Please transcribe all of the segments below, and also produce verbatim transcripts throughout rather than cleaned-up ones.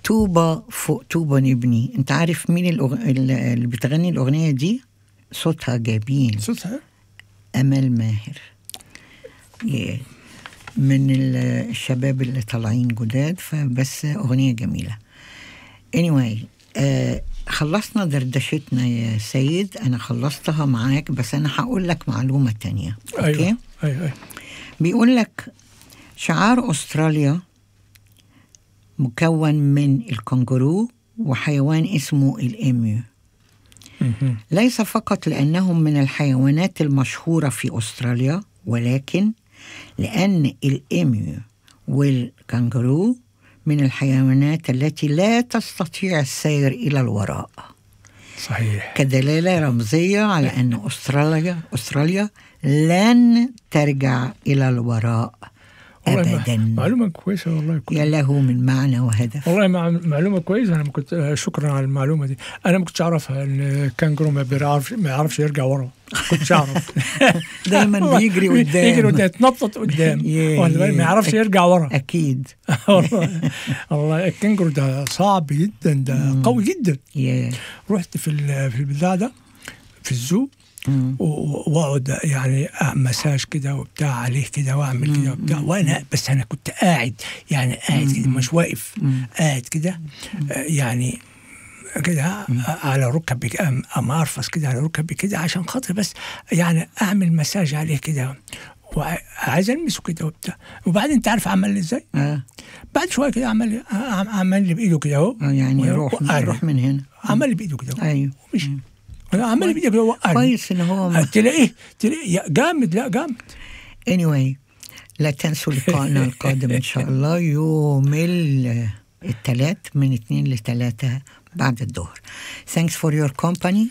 طوبة فوق طوبة نبني. انت عارف مين الأغ... اللي بتغني الأغنية دي؟ صوتها جميل، صوتها أمل ماهر، yeah. من الشباب اللي طالعين جداد، فبس أغنية جميلة. anyway آه خلصنا دردشتنا يا سيد، أنا خلصتها معاك، بس أنا هقول لك معلومة تانية. أيوة. أوكي؟ أيوة. أيوة. بيقول لك شعار أستراليا مكون من الكنغورو وحيوان اسمه الإيميو. ليس فقط لأنهم من الحيوانات المشهورة في أستراليا، ولكن لأن الإيميو والكنغورو من الحيوانات التي لا تستطيع السير إلى الوراء. صحيح. كدلالة رمزية على أن أستراليا أستراليا لن ترجع إلى الوراء أبداً. معلومة كويسة والله. يا له من معنى وهدف. والله معلومة كويسة. أنا كنت شكرا على المعلومة دي. أنا ما كنتش أعرفها إن الكانجرو ما بيعرفش ما يعرفش يرجع ورا. كنتش أعرف. دايما بيجري قدام. يجري قدام، يتنطط قدام. ما يعرفش يرجع ورا. أكيد. والله والله الكانجرو ده صعب جدا، ده قوي جدا. رحت في في البتاع ده في الزو، واقعد يعني مساج كده وبتاع عليه كده واعمل كده وبتاع، وانا بس انا كنت قاعد يعني قاعد كده مش واقف، قاعد كده يعني كده على ركبي، اما ارفس كده على ركبي كده عشان خاطر بس يعني اعمل مساج عليه كده، وعايز المسه كده وبتاع. وبعدين انت عارف عمل لي ازاي؟ آه. بعد شويه كده عمل عمل لي بايده كده اهو، يعني روح روح من هنا، عمل لي بايده كده ايوه ومشي. انا عمال بيدي كده وقعني. كويس ان هو تلاقيه تلاقيه جامد، لا جامد. anyway لا تنسوا لقائنا القادم ان شاء الله يوم الثلاث من اثنين لثلاثة بعد الظهر. Thanks for your company.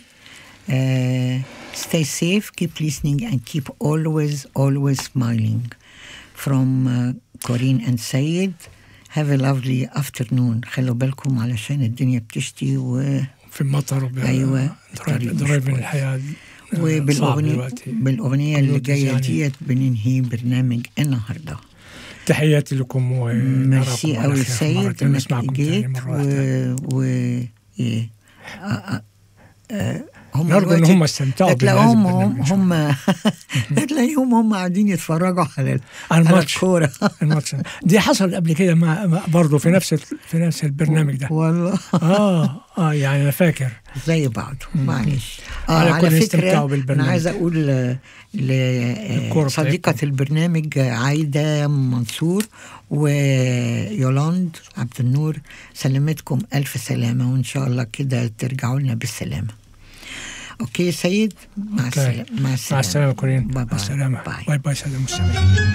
Uh, stay safe, keep listening and keep always always smiling. From uh, Corinne and Sayed. Have a lovely afternoon. خلوا بالكم علشان الدنيا بتشتي و في المطر. أيوة. ضرب الحياة. وبالأغنية بالأغنية اللي جاية يعني. ديت بننهي برنامج النهاردة. تحياتي لكم وميرسي أوي سيد إنك جيت و, و... إيه أ... أ... هم نرجو ان هم استمتعوا بهم. هم هم تلاقيهم هم قاعدين يتفرجوا على على الكوره. الماتش دي حصل قبل كده مع برضه في نفس في نفس البرنامج ده والله. اه اه يعني انا فاكر زي بعض. معلش. آه على, على فكره انا عايزه اقول لصديقه البرنامج عايده منصور ويولاند عبد النور، سلامتكم الف سلامه، وان شاء الله كده ترجعوا لنا بالسلامه. اوكي سيد، مع السلامه. مع السلامه كورين. باي باي. باي باي سلام المستمعين.